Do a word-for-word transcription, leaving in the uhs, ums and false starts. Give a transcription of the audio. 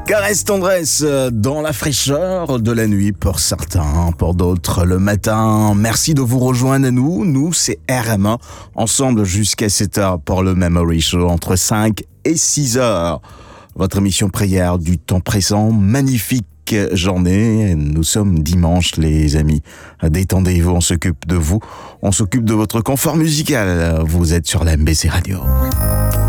Caresse tendresse dans la fraîcheur de la nuit pour certains, pour d'autres le matin. Merci de vous rejoindre à nous. Nous, c'est R M A, ensemble jusqu'à sept heures pour le Memory Show entre cinq et six heures. Votre émission prière du temps présent, magnifique journée. Nous sommes dimanche, les amis. Détendez-vous, on s'occupe de vous. On s'occupe de votre confort musical. Vous êtes sur la M B C Radio.